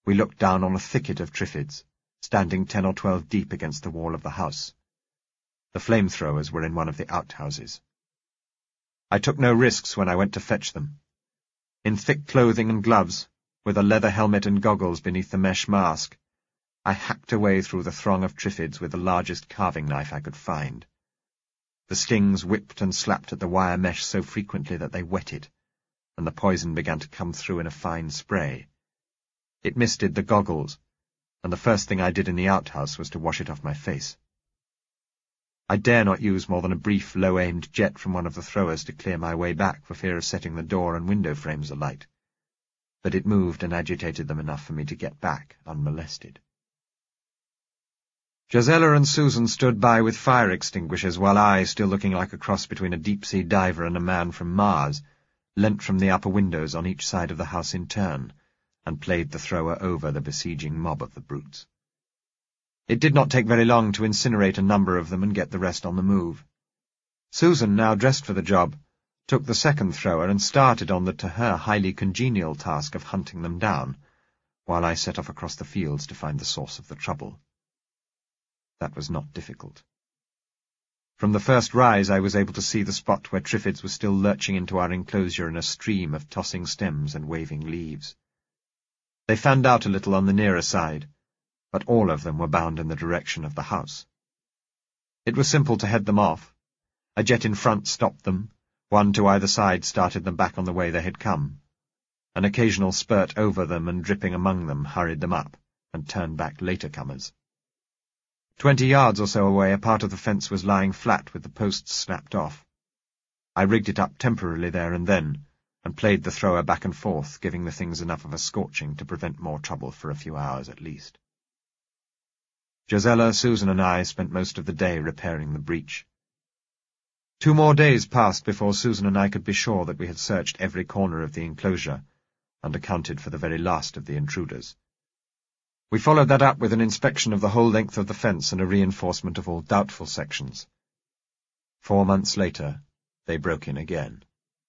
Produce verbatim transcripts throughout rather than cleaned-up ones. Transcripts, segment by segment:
we looked down on a thicket of Triffids, standing ten or twelve deep against the wall of the house. The flamethrowers were in one of the outhouses. I took no risks when I went to fetch them. In thick clothing and gloves, with a leather helmet and goggles beneath the mesh mask, I hacked away through the throng of Triffids with the largest carving knife I could find. The stings whipped and slapped at the wire mesh so frequently that they wetted, and the poison began to come through in a fine spray. It misted the goggles, and the first thing I did in the outhouse was to wash it off my face. I dare not use more than a brief, low-aimed jet from one of the throwers to clear my way back for fear of setting the door and window frames alight, but it moved and agitated them enough for me to get back unmolested. Josella and Susan stood by with fire extinguishers while I, still looking like a cross between a deep-sea diver and a man from Mars, leant from the upper windows on each side of the house in turn, and played the thrower over the besieging mob of the brutes. It did not take very long to incinerate a number of them and get the rest on the move. Susan, now dressed for the job, took the second thrower and started on the to her highly congenial task of hunting them down, while I set off across the fields to find the source of the trouble. That was not difficult. From the first rise I was able to see the spot where Triffids were still lurching into our enclosure in a stream of tossing stems and waving leaves. They fanned out a little on the nearer side, but all of them were bound in the direction of the house. It was simple to head them off. A jet in front stopped them, one to either side started them back on the way they had come. An occasional spurt over them and dripping among them hurried them up, and turned back later comers. Twenty yards or so away a part of the fence was lying flat with the posts snapped off. I rigged it up temporarily there and then, and played the thrower back and forth, giving the things enough of a scorching to prevent more trouble for a few hours at least. Josella, Susan, and I spent most of the day repairing the breach. Two more days passed before Susan and I could be sure that we had searched every corner of the enclosure, and accounted for the very last of the intruders. We followed that up with an inspection of the whole length of the fence and a reinforcement of all doubtful sections. Four months later, they broke in again.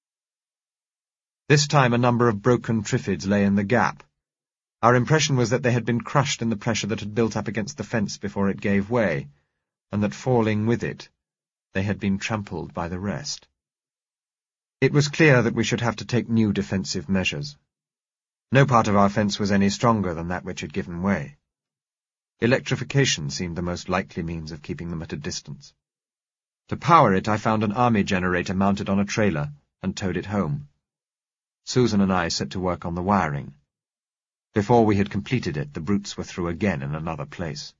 This time a number of broken Triffids lay in the gap. Our impression was that they had been crushed in the pressure that had built up against the fence before it gave way, and that falling with it, they had been trampled by the rest. It was clear that we should have to take new defensive measures. No part of our fence was any stronger than that which had given way. Electrification seemed the most likely means of keeping them at a distance. To power it, I found an army generator mounted on a trailer and towed it home. Susan and I set to work on the wiring. Before we had completed it, the brutes were through again in another place.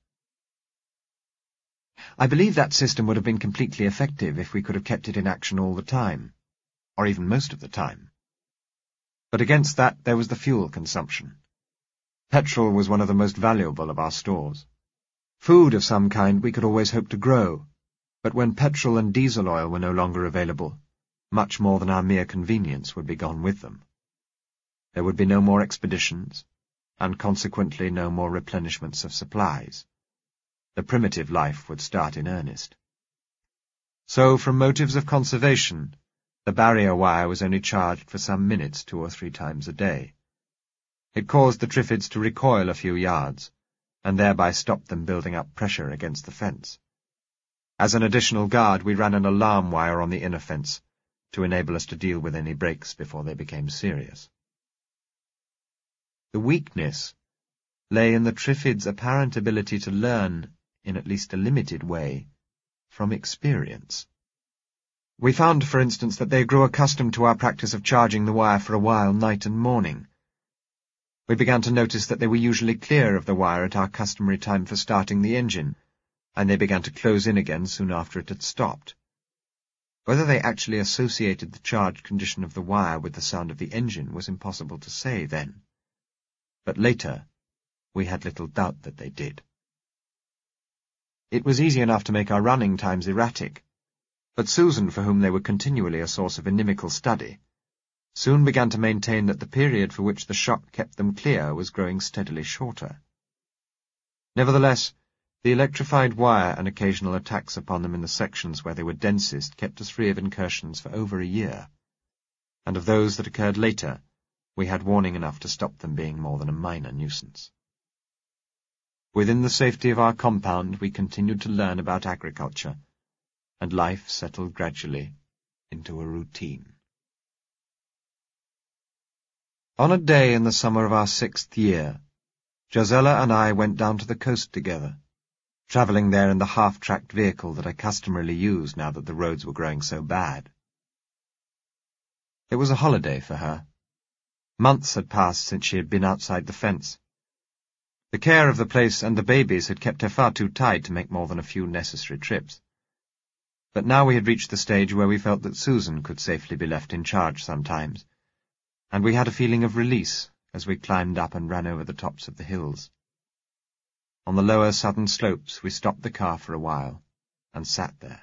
I believe that system would have been completely effective if we could have kept it in action all the time, or even most of the time. But against that there was the fuel consumption. Petrol was one of the most valuable of our stores. Food of some kind we could always hope to grow, but when petrol and diesel oil were no longer available, much more than our mere convenience would be gone with them. There would be no more expeditions, and consequently no more replenishments of supplies. The primitive life would start in earnest. So, from motives of conservation, the barrier wire was only charged for some minutes two or three times a day. It caused the Triffids to recoil a few yards, and thereby stopped them building up pressure against the fence. As an additional guard, we ran an alarm wire on the inner fence, to enable us to deal with any breaks before they became serious. The weakness lay in the Triffids' apparent ability to learn, in at least a limited way, from experience. We found, for instance, that they grew accustomed to our practice of charging the wire for a while night and morning. We began to notice that they were usually clear of the wire at our customary time for starting the engine, and they began to close in again soon after it had stopped. Whether they actually associated the charged condition of the wire with the sound of the engine was impossible to say then. But later, we had little doubt that they did. It was easy enough to make our running times erratic, but Susan, for whom they were continually a source of inimical study, soon began to maintain that the period for which the shock kept them clear was growing steadily shorter. Nevertheless, the electrified wire and occasional attacks upon them in the sections where they were densest kept us free of incursions for over a year, and of those that occurred later, we had warning enough to stop them being more than a minor nuisance. Within the safety of our compound, we continued to learn about agriculture, and life settled gradually into a routine. On a day in the summer of our sixth year, Josella and I went down to the coast together, travelling there in the half-tracked vehicle that I customarily used now that the roads were growing so bad. It was a holiday for her. Months had passed since she had been outside the fence. The care of the place and the babies had kept her far too tied to make more than a few necessary trips. But now we had reached the stage where we felt that Susan could safely be left in charge sometimes, and we had a feeling of release as we climbed up and ran over the tops of the hills. On the lower southern slopes we stopped the car for a while and sat there.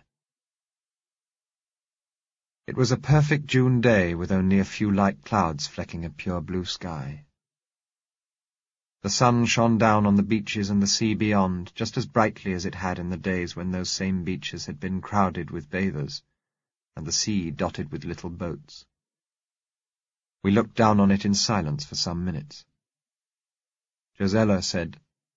It was a perfect June day with only a few light clouds flecking a pure blue sky. The sun shone down on the beaches and the sea beyond just as brightly as it had in the days when those same beaches had been crowded with bathers, and the sea dotted with little boats. We looked down on it in silence for some minutes. Josella said,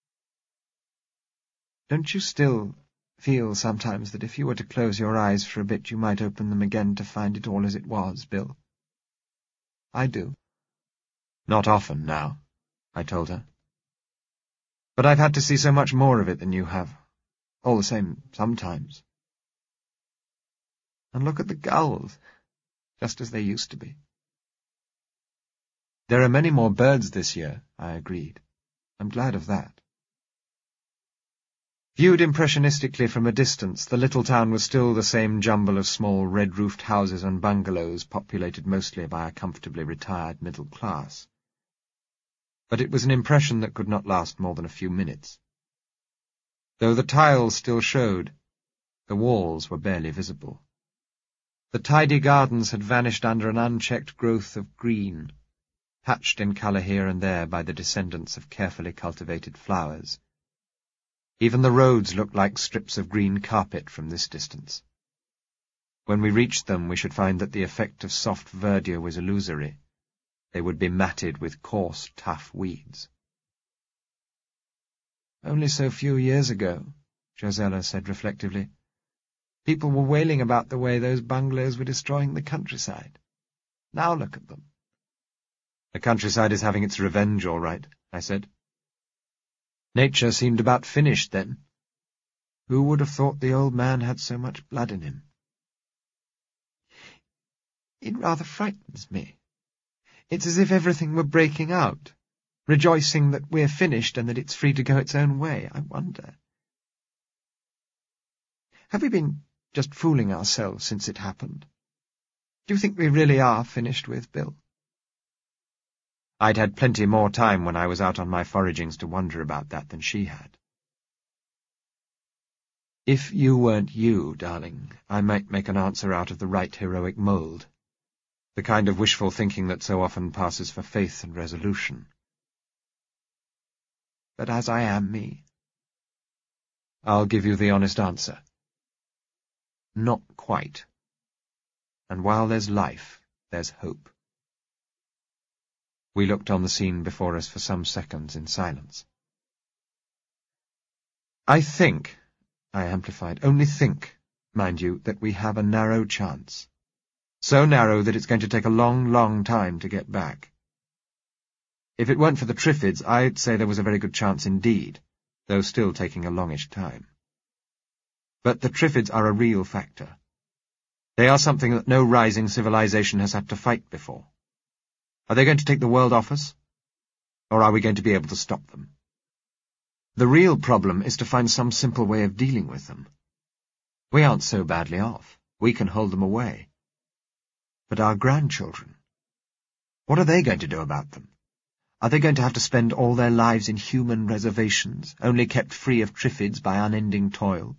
"Don't you still feel sometimes that if you were to close your eyes for a bit you might open them again to find it all as it was, Bill?" "I do." "Not often now," I told her. "But I've had to see so much more of it than you have. All the same, sometimes. And look at the gulls, just as they used to be." "There are many more birds this year," I agreed. "I'm glad of that." Viewed impressionistically from a distance, the little town was still the same jumble of small red-roofed houses and bungalows populated mostly by a comfortably retired middle class. But it was an impression that could not last more than a few minutes. Though the tiles still showed, the walls were barely visible. The tidy gardens had vanished under an unchecked growth of green, patched in colour here and there by the descendants of carefully cultivated flowers. Even the roads looked like strips of green carpet from this distance. When we reached them, we should find that the effect of soft verdure was illusory. They would be matted with coarse, tough weeds. "Only so few years ago," Josella said reflectively, "people were wailing about the way those bungalows were destroying the countryside. Now look at them." "The countryside is having its revenge, all right," I said. "Nature seemed about finished then. Who would have thought the old man had so much blood in him?" "It rather frightens me. It's as if everything were breaking out, rejoicing that we're finished and that it's free to go its own way. I wonder. Have we been just fooling ourselves since it happened? Do you think we really are finished with, Bill?" I'd had plenty more time when I was out on my foragings to wonder about that than she had. "If you weren't you, darling, I might make an answer out of the right heroic mould. The kind of wishful thinking that so often passes for faith and resolution. But as I am me, I'll give you the honest answer. Not quite. And while there's life, there's hope." We looked on the scene before us for some seconds in silence. "I think," I amplified, "only think, mind you, that we have a narrow chance. So narrow that it's going to take a long, long time to get back. If it weren't for the Triffids, I'd say there was a very good chance indeed, though still taking a longish time. But the Triffids are a real factor. They are something that no rising civilization has had to fight before. Are they going to take the world off us? Or are we going to be able to stop them? The real problem is to find some simple way of dealing with them. We aren't so badly off. We can hold them away. But our grandchildren, what are they going to do about them? Are they going to have to spend all their lives in human reservations, only kept free of Triffids by unending toil?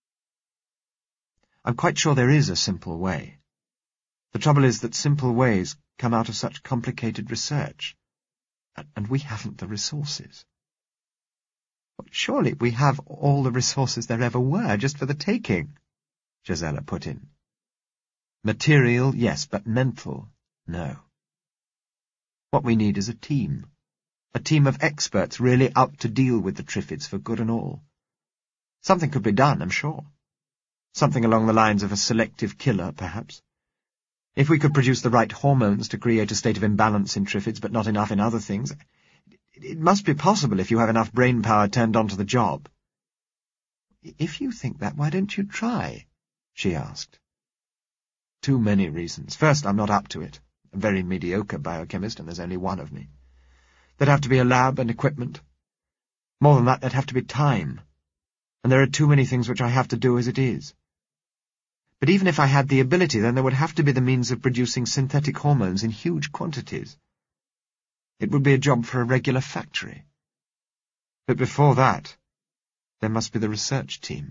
I'm quite sure there is a simple way. The trouble is that simple ways come out of such complicated research, and we haven't the resources." "Surely we have all the resources there ever were, just for the taking," Josella put in. "Material, yes, but mental, no. What we need is a team. A team of experts really out to deal with the Triffids for good and all. Something could be done, I'm sure. Something along the lines of a selective killer, perhaps. If we could produce the right hormones to create a state of imbalance in Triffids, but not enough in other things, it must be possible if you have enough brain power turned onto the job. If you think that, why don't you try? She asked. Too many reasons. First, I'm not up to it. A very mediocre biochemist, and there's only one of me. There'd have to be a lab and equipment. More than that, there'd have to be time. And there are too many things which I have to do as it is. But even if I had the ability, then there would have to be the means of producing synthetic hormones in huge quantities. It would be a job for a regular factory. But before that, there must be the research team.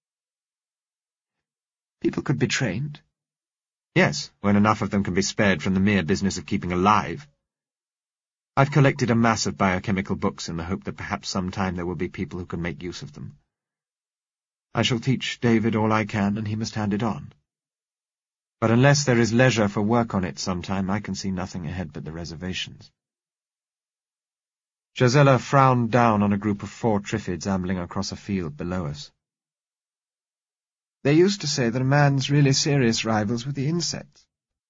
People could be trained. Yes, when enough of them can be spared from the mere business of keeping alive. I've collected a mass of biochemical books in the hope that perhaps sometime there will be people who can make use of them. I shall teach David all I can, and he must hand it on. But unless there is leisure for work on it sometime, I can see nothing ahead but the reservations. Josella frowned down on a group of four Triffids ambling across a field below us. They used to say that a man's really serious rivals were the insects.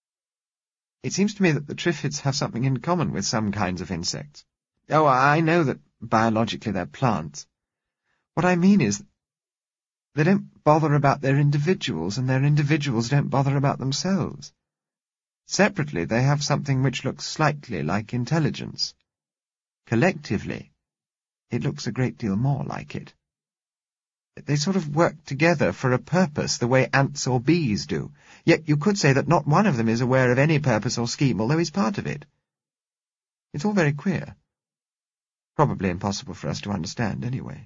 It seems to me that the Triffids have something in common with some kinds of insects. Oh, I know that biologically they're plants. What I mean is, they don't bother about their individuals, and their individuals don't bother about themselves. Separately, they have something which looks slightly like intelligence. Collectively, it looks a great deal more like it. They sort of work together for a purpose, the way ants or bees do. Yet you could say that not one of them is aware of any purpose or scheme, although he's part of it. It's all very queer. Probably impossible for us to understand, anyway.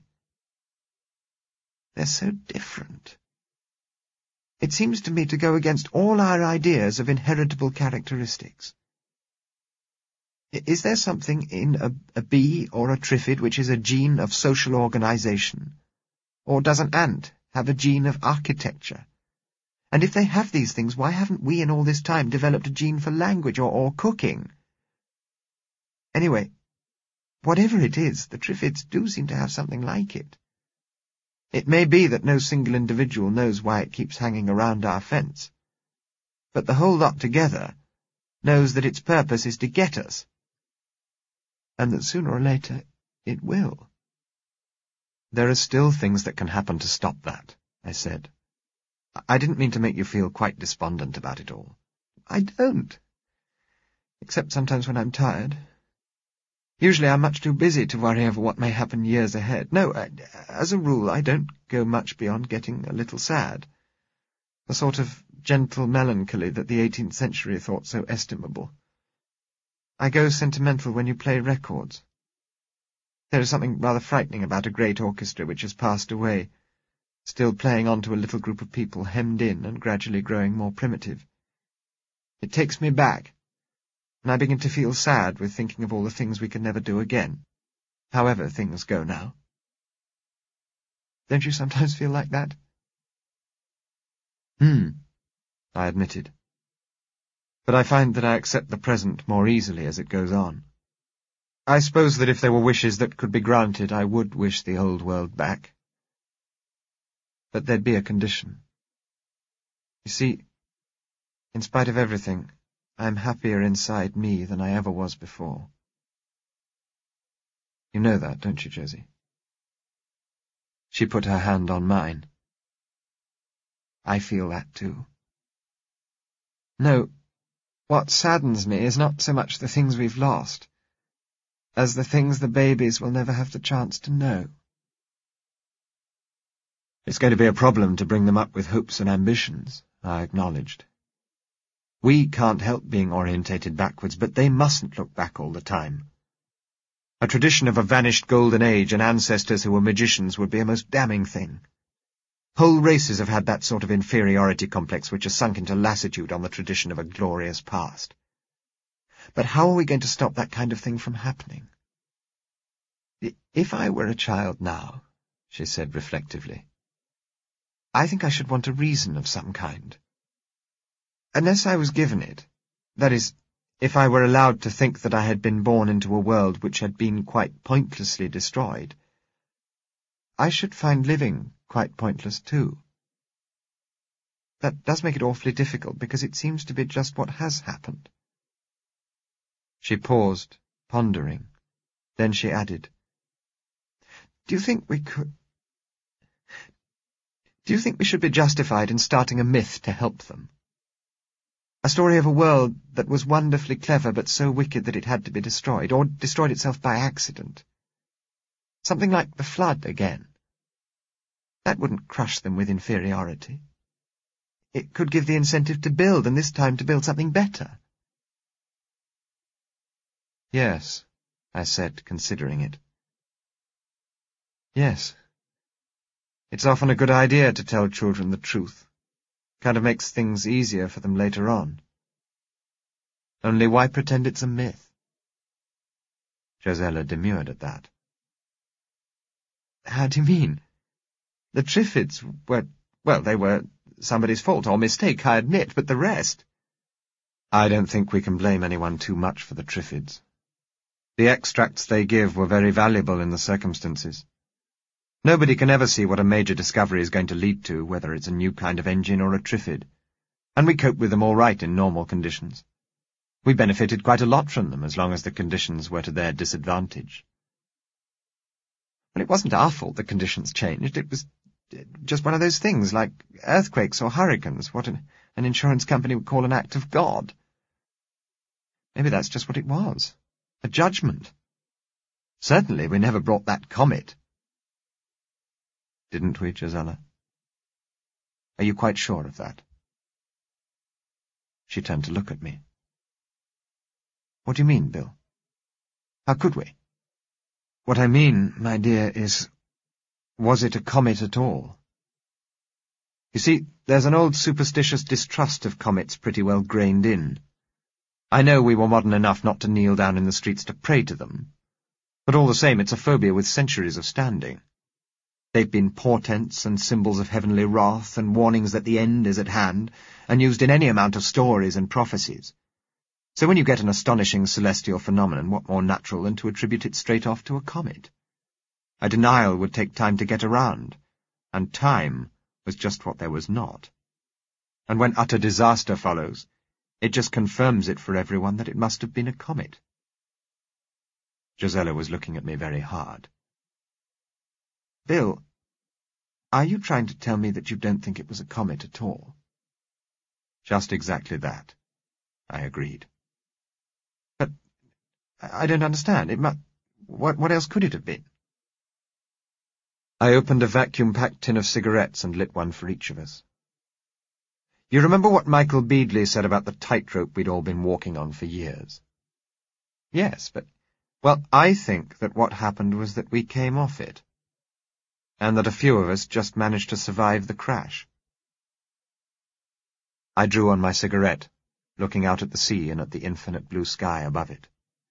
They're so different. It seems to me to go against all our ideas of inheritable characteristics. Is there something in a, a bee or a Triffid which is a gene of social organization? Or does an ant have a gene of architecture? And if they have these things, why haven't we in all this time developed a gene for language or, or cooking? Anyway, whatever it is, the Triffids do seem to have something like it. It may be that no single individual knows why it keeps hanging around our fence, but the whole lot together knows that its purpose is to get us, and that sooner or later it will. There are still things that can happen to stop that, I said. I didn't mean to make you feel quite despondent about it all. I don't. Except sometimes when I'm tired. Usually I'm much too busy to worry over what may happen years ahead. No, I, as a rule, I don't go much beyond getting a little sad. The sort of gentle melancholy that the eighteenth century thought so estimable. I go sentimental when you play records. There is something rather frightening about a great orchestra which has passed away, still playing on to a little group of people hemmed in and gradually growing more primitive. It takes me back, and I begin to feel sad with thinking of all the things we can never do again, however things go now. Don't you sometimes feel like that? Hmm, I admitted. But I find that I accept the present more easily as it goes on. I suppose that if there were wishes that could be granted, I would wish the old world back. But there'd be a condition. You see, in spite of everything, I'm happier inside me than I ever was before. You know that, don't you, Josie? She put her hand on mine. I feel that too. No, what saddens me is not so much the things we've lost, as the things the babies will never have the chance to know. It's going to be a problem to bring them up with hopes and ambitions, I acknowledged. We can't help being orientated backwards, but they mustn't look back all the time. A tradition of a vanished golden age and ancestors who were magicians would be a most damning thing. Whole races have had that sort of inferiority complex which has sunk into lassitude on the tradition of a glorious past. But how are we going to stop that kind of thing from happening? If I were a child now, she said reflectively, I think I should want a reason of some kind. Unless I was given it, that is, if I were allowed to think that I had been born into a world which had been quite pointlessly destroyed, I should find living quite pointless too. That does make it awfully difficult, because it seems to be just what has happened." She paused, pondering. Then she added, "Do you think we could... Do you think we should be justified in starting a myth to help them? A story of a world that was wonderfully clever but so wicked that it had to be destroyed, or destroyed itself by accident. Something like the Flood again. That wouldn't crush them with inferiority. It could give the incentive to build, and this time to build something better." "Yes," I said, considering it. "Yes. It's often a good idea to tell children the truth. Kind of makes things easier for them later on. Only why pretend it's a myth?" Josella demurred at that. "How do you mean? The Triffids were, well, they were somebody's fault or mistake, I admit, but the rest—" "I don't think we can blame anyone too much for the Triffids. The extracts they give were very valuable in the circumstances. Nobody can ever see what a major discovery is going to lead to, whether it's a new kind of engine or a Triffid, and we cope with them all right in normal conditions. We benefited quite a lot from them, as long as the conditions were to their disadvantage." "Well, it wasn't our fault the conditions changed. It was just one of those things, like earthquakes or hurricanes, what an, an insurance company would call an act of God. Maybe that's just what it was. A judgment. Certainly we never brought that comet." "Didn't we, Josella? Are you quite sure of that?" She turned to look at me. "What do you mean, Bill? How could we?" "What I mean, my dear, is, was it a comet at all? You see, there's an old superstitious distrust of comets pretty well grained in. I know we were modern enough not to kneel down in the streets to pray to them, but all the same it's a phobia with centuries of standing. They've been portents and symbols of heavenly wrath and warnings that the end is at hand, and used in any amount of stories and prophecies. So when you get an astonishing celestial phenomenon, what more natural than to attribute it straight off to a comet? A denial would take time to get around, and time was just what there was not. And when utter disaster follows, it just confirms it for everyone that it must have been a comet." Josella was looking at me very hard. "Bill, are you trying to tell me that you don't think it was a comet at all?" "Just exactly that," I agreed. "But I don't understand. It must... What, what else could it have been?" I opened a vacuum-packed tin of cigarettes and lit one for each of us. "You remember what Michael Beadley said about the tightrope we'd all been walking on for years?" "Yes, but—" "Well, I think that what happened was that we came off it, and that a few of us just managed to survive the crash." I drew on my cigarette, looking out at the sea and at the infinite blue sky above it.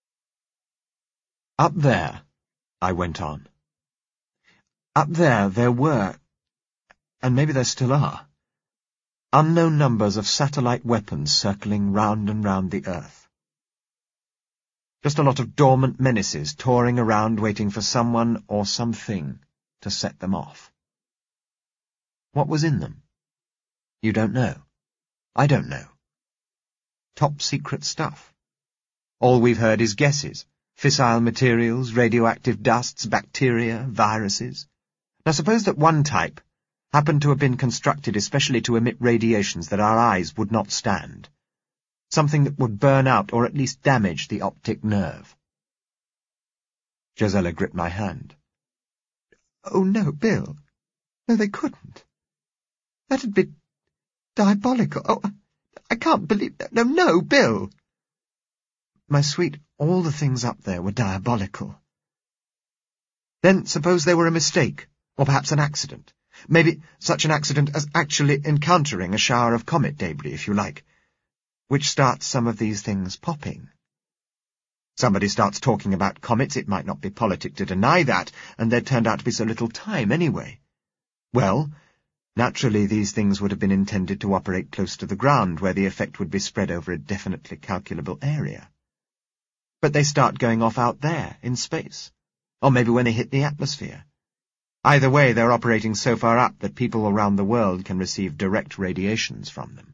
"Up there," I went on, "up there there were, and maybe there still are, unknown numbers of satellite weapons circling round and round the Earth. Just a lot of dormant menaces touring around waiting for someone or something to set them off. What was in them? You don't know. I don't know. Top-secret stuff. All we've heard is guesses. Fissile materials, radioactive dusts, bacteria, viruses. Now suppose that one type happened to have been constructed especially to emit radiations that our eyes would not stand. Something that would burn out or at least damage the optic nerve." Josella gripped my hand. "Oh, no, Bill. No, they couldn't. That'd be diabolical. Oh, I can't believe that. No, no, Bill." "My sweet, all the things up there were diabolical. Then suppose they were a mistake, or perhaps an accident. Maybe such an accident as actually encountering a shower of comet debris, if you like, which starts some of these things popping. Somebody starts talking about comets, it might not be politic to deny that, and there turned out to be so little time anyway. Well, Naturally, these things would have been intended to operate close to the ground, where the effect would be spread over a definitely calculable area. But they start going off out there, in space. Or maybe when they hit the atmosphere. Either way, they're operating so far up that people around the world can receive direct radiations from them.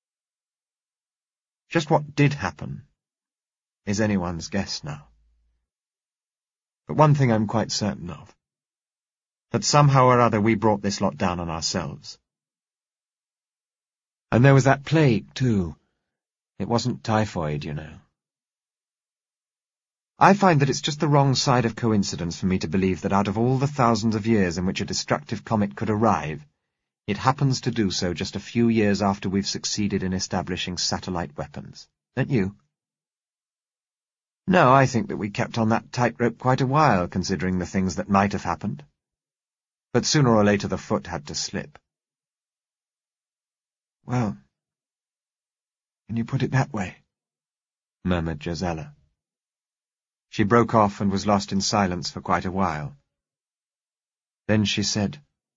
Just what did happen is anyone's guess now. But one thing I'm quite certain of, that somehow or other we brought this lot down on ourselves. And there was that plague, too. It wasn't typhoid, you know. I find that it's just the wrong side of coincidence for me to believe that out of all the thousands of years in which a destructive comet could arrive, it happens to do so just a few years after we've succeeded in establishing satellite weapons. Don't you? No, I think that we kept on that tightrope quite a while, considering the things that might have happened. But sooner or later the foot had to slip. Well, when you put it that way, murmured Josella. She broke off and was lost in silence for quite a while. Then she said,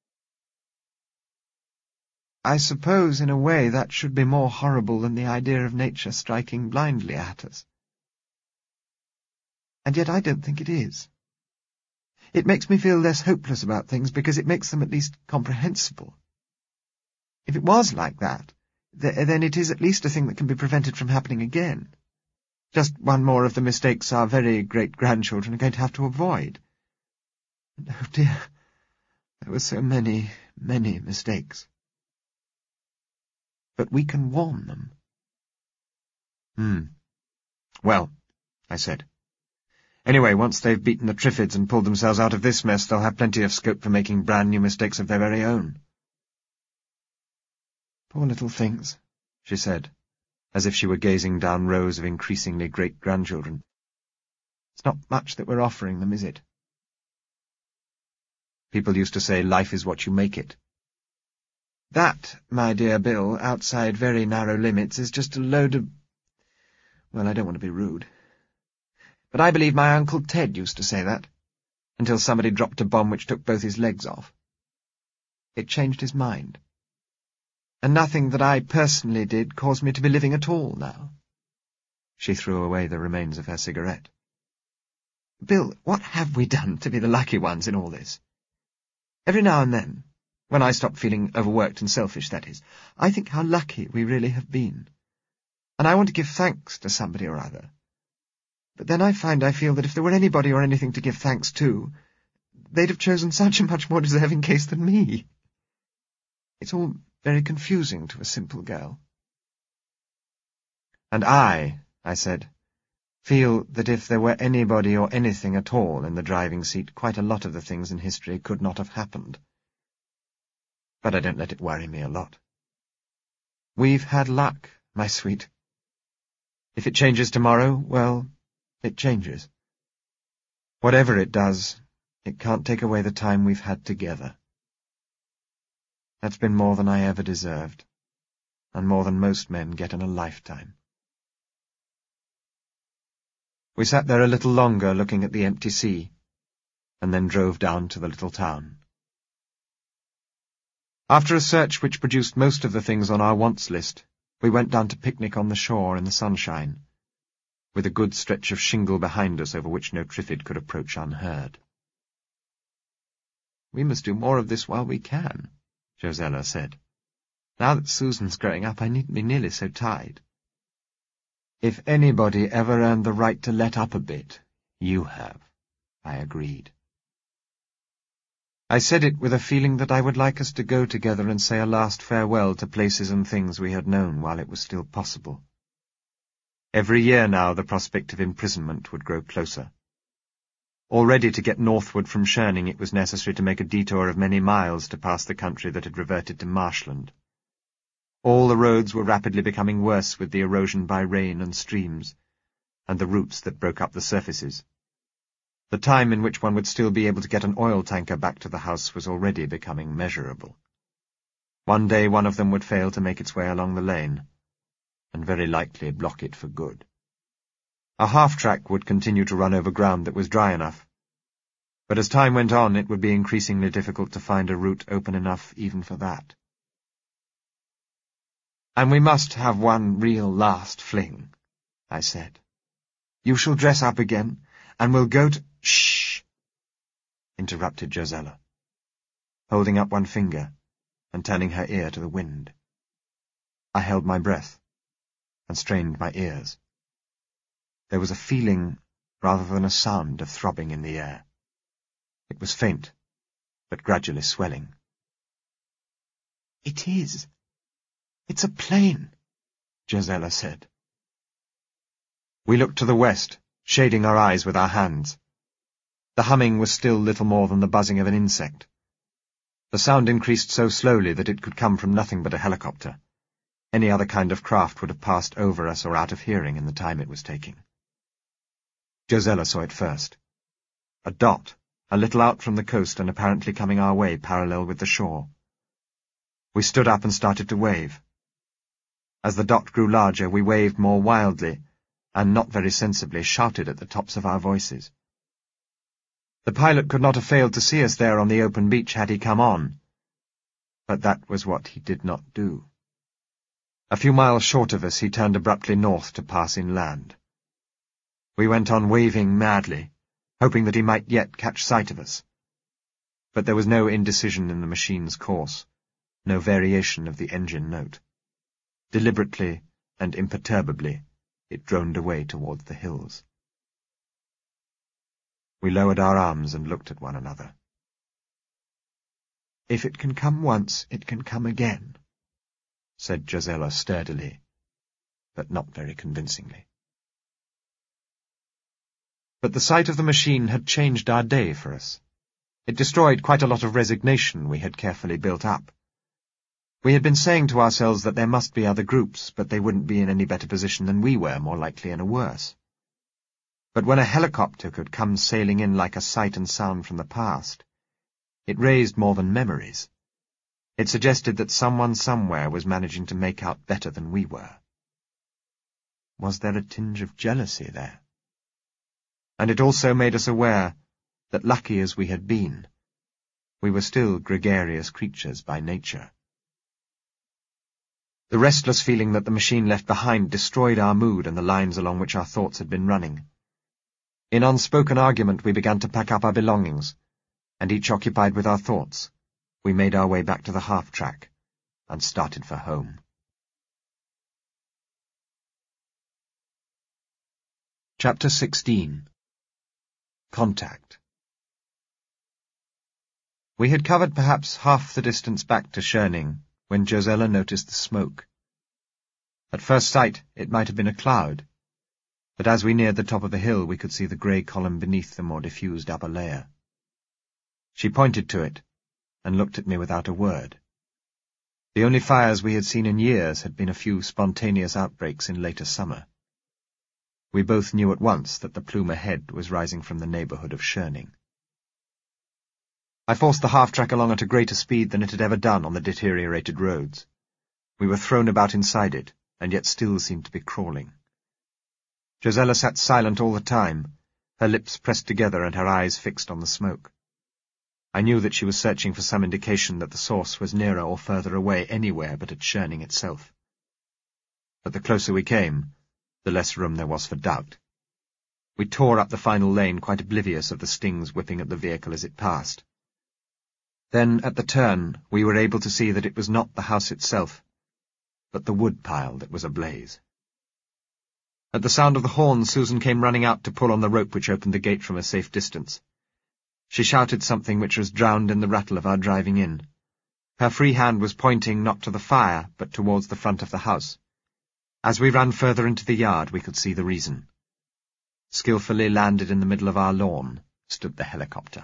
I suppose, in a way, that should be more horrible than the idea of nature striking blindly at us. And yet I don't think it is. It makes me feel less hopeless about things because it makes them at least comprehensible. If it was like that, th then it is at least a thing that can be prevented from happening again. Just one more of the mistakes our very great-grandchildren are going to have to avoid. And, oh dear, there were so many, many mistakes. But we can warn them. Hmm. Well, I said. Anyway, once they've beaten the Triffids and pulled themselves out of this mess, they'll have plenty of scope for making brand-new mistakes of their very own. Poor little things, she said, as if she were gazing down rows of increasingly great-grandchildren. It's not much that we're offering them, is it? People used to say life is what you make it. That, my dear Bill, outside very narrow limits, is just a load of... Well, I don't want to be rude. But I believe my Uncle Ted used to say that, until somebody dropped a bomb which took both his legs off. It changed his mind. And nothing that I personally did caused me to be living at all now. She threw away the remains of her cigarette. Bill, what have we done to be the lucky ones in all this? Every now and then, when I stop feeling overworked and selfish, that is, I think how lucky we really have been. And I want to give thanks to somebody or other. But then I find I feel that if there were anybody or anything to give thanks to, they'd have chosen such a much more deserving case than me. It's all very confusing to a simple girl. And I, I said, feel that if there were anybody or anything at all in the driving seat, quite a lot of the things in history could not have happened. But I don't let it worry me a lot. We've had luck, my sweet. If it changes tomorrow, well, it changes. Whatever it does, it can't take away the time we've had together. That's been more than I ever deserved, and more than most men get in a lifetime. We sat there a little longer looking at the empty sea, and then drove down to the little town. After a search which produced most of the things on our wants list, we went down to picnic on the shore in the sunshine, with a good stretch of shingle behind us over which no Triffid could approach unheard. We must do more of this while we can, Josella said. Now that Susan's growing up, I needn't be nearly so tied. If anybody ever earned the right to let up a bit, you have, I agreed. I said it with a feeling that I would like us to go together and say a last farewell to places and things we had known while it was still possible. Every year now the prospect of imprisonment would grow closer. Already to get northward from Sherning it was necessary to make a detour of many miles to pass the country that had reverted to marshland. All the roads were rapidly becoming worse with the erosion by rain and streams, and the roots that broke up the surfaces. The time in which one would still be able to get an oil tanker back to the house was already becoming measurable. One day one of them would fail to make its way along the lane, and very likely block it for good. A half-track would continue to run over ground that was dry enough, But as time went on, it would be increasingly difficult to find a route open enough even for that. "And we must have one real last fling," I said. "You shall dress up again, and we'll go to—" "Shh!" interrupted Josella, holding up one finger and turning her ear to the wind. I held my breath and strained my ears. There was a feeling rather than a sound of throbbing in the air. It was faint, but gradually swelling. "It is. It's a plane," Josella said. We looked to the west, shading our eyes with our hands. The humming was still little more than the buzzing of an insect. The sound increased so slowly that it could come from nothing but a helicopter. Any other kind of craft would have passed over us or out of hearing in the time it was taking. Josella saw it first. A dot, a little out from the coast and apparently coming our way parallel with the shore. We stood up and started to wave. As the dot grew larger, we waved more wildly, and not very sensibly shouted at the tops of our voices. The pilot could not have failed to see us there on the open beach had he come on, but that was what he did not do. A few miles short of us, he turned abruptly north to pass inland. We went on waving madly, hoping that he might yet catch sight of us. But there was no indecision in the machine's course, no variation of the engine note. Deliberately and imperturbably, it droned away towards the hills. We lowered our arms and looked at one another. "If it can come once, it can come again," said Josella sturdily, but not very convincingly. But the sight of the machine had changed our day for us. It destroyed quite a lot of resignation we had carefully built up. We had been saying to ourselves that there must be other groups, but they wouldn't be in any better position than we were, more likely in a worse. But when a helicopter could come sailing in like a sight and sound from the past, it raised more than memories. It suggested that someone somewhere was managing to make out better than we were. Was there a tinge of jealousy there? And it also made us aware that, lucky as we had been, we were still gregarious creatures by nature. The restless feeling that the machine left behind destroyed our mood and the lines along which our thoughts had been running. In unspoken argument we began to pack up our belongings, and each occupied with our thoughts, we made our way back to the half-track and started for home. Chapter sixteen. Contact. We had covered perhaps half the distance back to Schoening when Josella noticed the smoke. At first sight it might have been a cloud, but as we neared the top of the hill we could see the grey column beneath the more diffused upper layer. She pointed to it, and looked at me without a word. The only fires we had seen in years had been a few spontaneous outbreaks in later summer. We both knew at once that the plume ahead was rising from the neighbourhood of Schoening. I forced the half-track along at a greater speed than it had ever done on the deteriorated roads. We were thrown about inside it, and yet still seemed to be crawling. Josella sat silent all the time, her lips pressed together and her eyes fixed on the smoke. I knew that she was searching for some indication that the source was nearer or further away anywhere but at Schoening itself. But the closer we came, the less room there was for doubt. We tore up the final lane, quite oblivious of the stings whipping at the vehicle as it passed. Then, at the turn, we were able to see that it was not the house itself, but the wood pile that was ablaze. At the sound of the horn, Susan came running out to pull on the rope which opened the gate from a safe distance. She shouted something which was drowned in the rattle of our driving in. Her free hand was pointing not to the fire, but towards the front of the house. As we ran further into the yard, we could see the reason. Skilfully landed in the middle of our lawn stood the helicopter.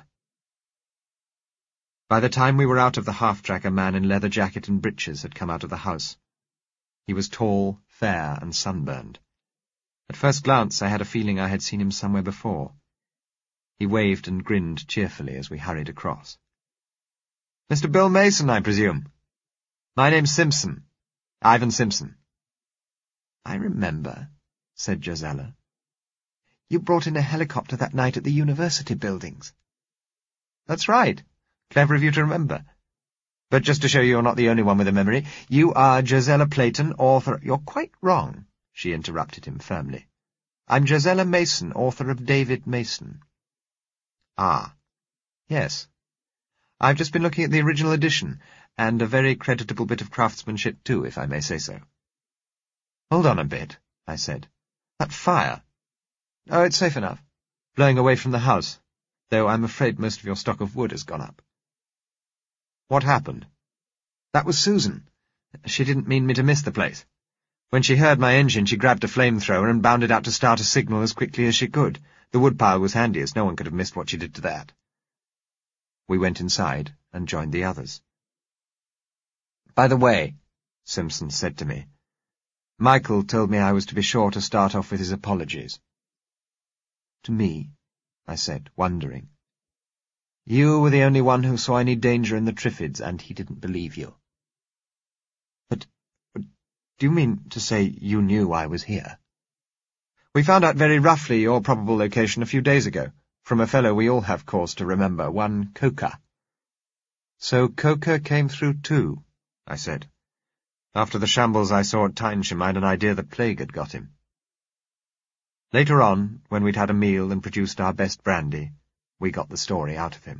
By the time we were out of the half-track, a man in leather jacket and breeches had come out of the house. He was tall, fair, and sunburned. At first glance I had a feeling I had seen him somewhere before. He waved and grinned cheerfully as we hurried across. "Mister Bill Mason, I presume? My name's Simpson. Ivan Simpson." "I remember," said Josella. "You brought in a helicopter that night at the university buildings." That's right. Clever of you to remember. But just to show you you're not the only one with a memory, you are Josella Playton, author— You're quite wrong, she interrupted him firmly. I'm Josella Mason, author of David Mason. Ah, yes. I've just been looking at the original edition, and a very creditable bit of craftsmanship too, if I may say so. Hold on a bit, I said. That fire. Oh, it's safe enough. Blowing away from the house, though I'm afraid most of your stock of wood has gone up. What happened? That was Susan. She didn't mean me to miss the place. When she heard my engine, she grabbed a flamethrower and bounded out to start a signal as quickly as she could. The woodpile was handy, as no one could have missed what she did to that. We went inside and joined the others. By the way, Simpson said to me, Michael told me I was to be sure to start off with his apologies. To me, I said, wondering. You were the only one who saw any danger in the Triffids, and he didn't believe you. But, but do you mean to say you knew I was here? We found out very roughly your probable location a few days ago, from a fellow we all have cause to remember, one Coker. So Coker came through too, I said. After the shambles I saw at Tynesham, I had an idea the plague had got him. Later on, when we'd had a meal and produced our best brandy, we got the story out of him.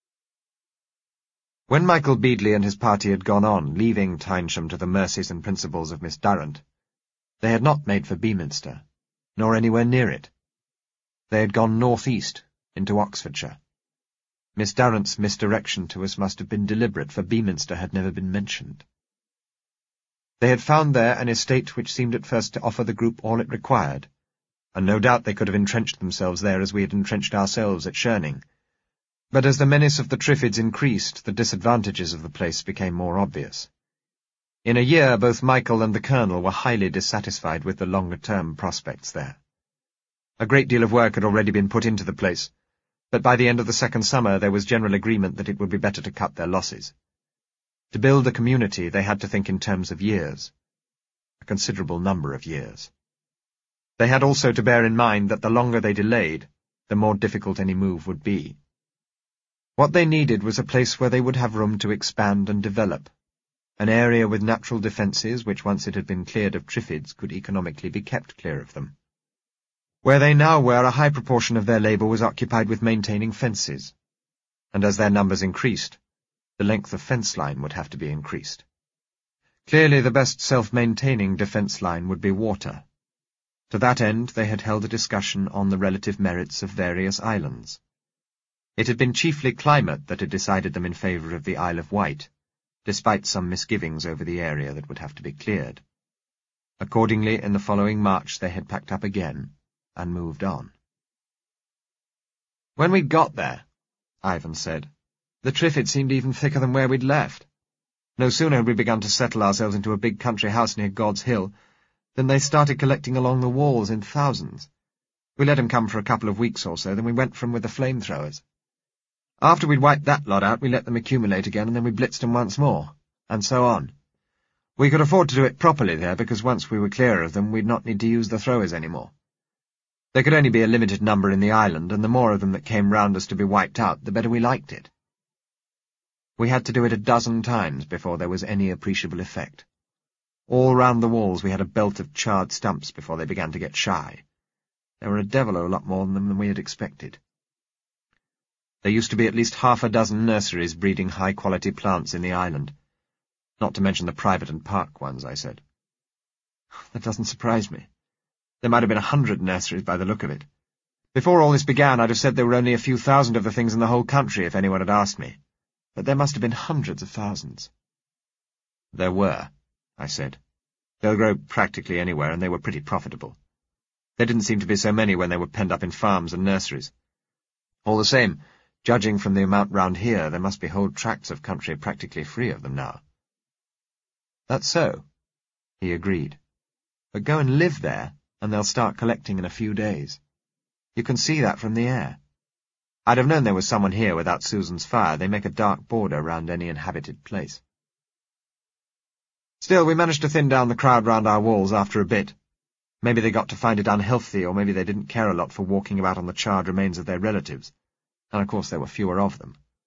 When Michael Beadley and his party had gone on, leaving Tynesham to the mercies and principles of Miss Durrant, they had not made for Beaminster, nor anywhere near it. They had gone north-east, into Oxfordshire. Miss Durrant's misdirection to us must have been deliberate, for Beaminster had never been mentioned. They had found there an estate which seemed at first to offer the group all it required, and no doubt they could have entrenched themselves there as we had entrenched ourselves at Shirning. But as the menace of the Triffids increased, the disadvantages of the place became more obvious. In a year, both Michael and the Colonel were highly dissatisfied with the longer-term prospects there. A great deal of work had already been put into the place, but by the end of the second summer there was general agreement that it would be better to cut their losses. To build a community, they had to think in terms of years, a considerable number of years. They had also to bear in mind that the longer they delayed, the more difficult any move would be. What they needed was a place where they would have room to expand and develop, an area with natural defences which, once it had been cleared of Triffids, could economically be kept clear of them. Where they now were, a high proportion of their labour was occupied with maintaining fences, and as their numbers increased, the length of fence line would have to be increased. Clearly the best self-maintaining defence line would be water. To that end they had held a discussion on the relative merits of various islands. It had been chiefly climate that had decided them in favour of the Isle of Wight, despite some misgivings over the area that would have to be cleared. Accordingly, in the following March they had packed up again and moved on. When we got there, Ivan said, the Triffids seemed even thicker than where we'd left. No sooner had we begun to settle ourselves into a big country house near God's Hill than they started collecting along the walls in thousands. We let 'em come for a couple of weeks or so, then we went for 'em with the flamethrowers. After we'd wiped that lot out, we let them accumulate again, and then we blitzed 'em once more, and so on. We could afford to do it properly there, because once we were clear of them, we'd not need to use the throwers any more. There could only be a limited number in the island, and the more of them that came round us to be wiped out, the better we liked it. We had to do it a dozen times before there was any appreciable effect. All round the walls we had a belt of charred stumps before they began to get shy. There were a devil of a lot more of them than we had expected. There used to be at least half a dozen nurseries breeding high-quality plants in the island, not to mention the private and park ones, I said. That doesn't surprise me. There might have been a hundred nurseries by the look of it. Before all this began, I'd have said there were only a few thousand of the things in the whole country if anyone had asked me. But there must have been hundreds of thousands. There were, I said. They'll grow practically anywhere, and they were pretty profitable. There didn't seem to be so many when they were penned up in farms and nurseries. All the same, judging from the amount round here, there must be whole tracts of country practically free of them now. That's so, he agreed. But go and live there, and they'll start collecting in a few days. You can see that from the air. I'd have known there was someone here without Susan's fire. They make a dark border round any inhabited place. Still, we managed to thin down the crowd round our walls after a bit. Maybe they got to find it unhealthy, or maybe they didn't care a lot for walking about on the charred remains of their relatives. And of course there were fewer of them.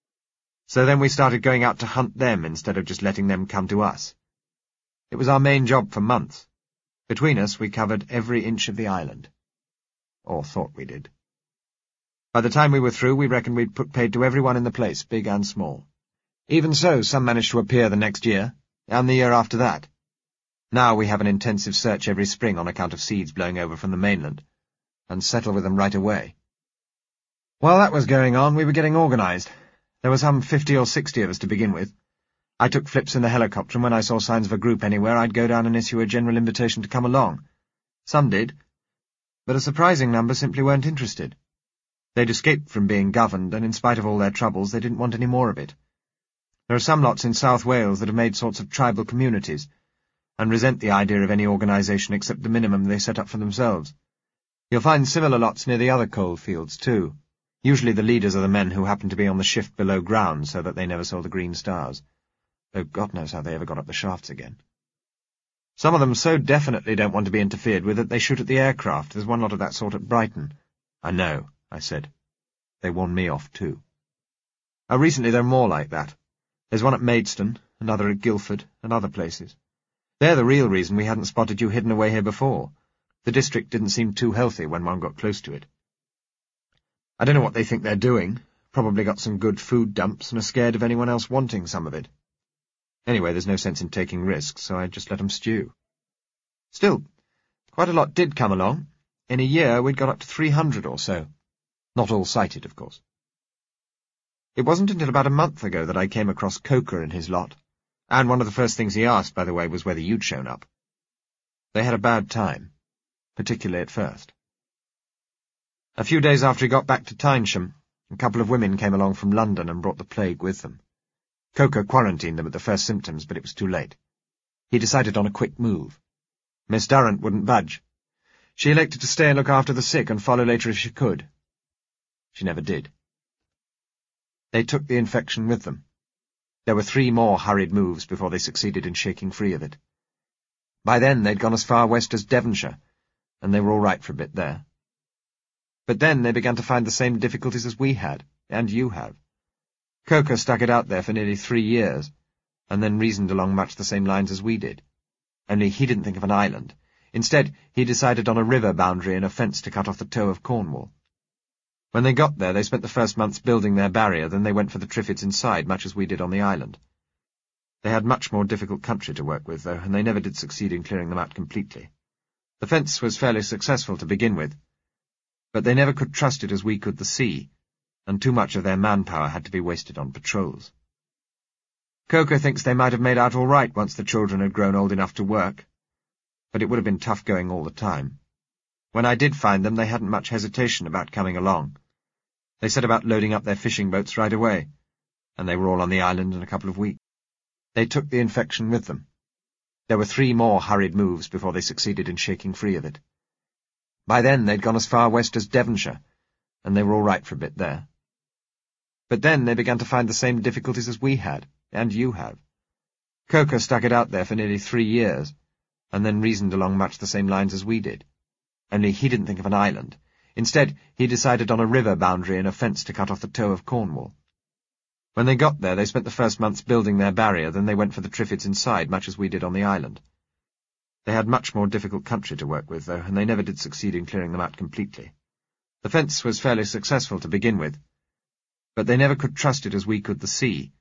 So then we started going out to hunt them instead of just letting them come to us. It was our main job for months. Between us, we covered every inch of the island. Or thought we did. By the time we were through, we reckoned we'd put paid to everyone in the place, big and small. Even so, some managed to appear the next year, and the year after that. Now we have an intensive search every spring on account of seeds blowing over from the mainland, and settle with them right away. While that was going on, we were getting organised. There were some fifty or sixty of us to begin with. I took flips in the helicopter, and when I saw signs of a group anywhere, I'd go down and issue a general invitation to come along. Some did, but a surprising number simply weren't interested. They'd escaped from being governed, and in spite of all their troubles, they didn't want any more of it. There are some lots in South Wales that have made sorts of tribal communities, and resent the idea of any organisation except the minimum they set up for themselves. You'll find similar lots near the other coal fields, too. Usually the leaders are the men who happen to be on the shift below ground so that they never saw the green stars, though God knows how they ever got up the shafts again. Some of them so definitely don't want to be interfered with that they shoot at the aircraft. There's one lot of that sort at Brighton. I know, I said. They warned me off, too. Uh, recently there are more like that. There's one at Maidstone, another at Guildford, and other places. They're the real reason we hadn't spotted you hidden away here before. The district didn't seem too healthy when one got close to it. I don't know what they think they're doing. Probably got some good food dumps and are scared of anyone else wanting some of it. Anyway, there's no sense in taking risks, so I just let them stew. Still, quite a lot did come along. In a year, we'd got up to three hundred or so. Not all sighted, of course. It wasn't until about a month ago that I came across Coker and his lot, and one of the first things he asked, by the way, was whether you'd shown up. They had a bad time, particularly at first. A few days after he got back to Tynesham, a couple of women came along from London and brought the plague with them. Coker quarantined them at the first symptoms, but it was too late. He decided on a quick move. Miss Durrant wouldn't budge. She elected to stay and look after the sick and follow later if she could. She never did. They took the infection with them. There were three more hurried moves before they succeeded in shaking free of it. By then they'd gone as far west as Devonshire, and they were all right for a bit there. But then they began to find the same difficulties as we had, and you have. Coker stuck it out there for nearly three years, and then reasoned along much the same lines as we did. Only he didn't think of an island. Instead, he decided on a river boundary and a fence to cut off the toe of Cornwall. When they got there, they spent the first months building their barrier, then they went for the Triffids inside, much as we did on the island. They had much more difficult country to work with, though, and they never did succeed in clearing them out completely. The fence was fairly successful to begin with, but they never could trust it as we could the sea, and too much of their manpower had to be wasted on patrols. Coker thinks they might have made out all right once the children had grown old enough to work, but it would have been tough going all the time. When I did find them, they hadn't much hesitation about coming along. They set about loading up their fishing boats right away, and they were all on the island in a couple of weeks. They took the infection with them. There were three more hurried moves before they succeeded in shaking free of it. By then they'd gone as far west as Devonshire, and they were all right for a bit there. But then they began to find the same difficulties as we had, and you have. Coker stuck it out there for nearly three years, and then reasoned along much the same lines as we did. Only he didn't think of an island. Instead, he decided on a river boundary and a fence to cut off the toe of Cornwall. When they got there, they spent the first months building their barrier, then they went for the Triffids inside, much as we did on the island. They had much more difficult country to work with, though, and they never did succeed in clearing them out completely. The fence was fairly successful to begin with, but they never could trust it as we could the sea,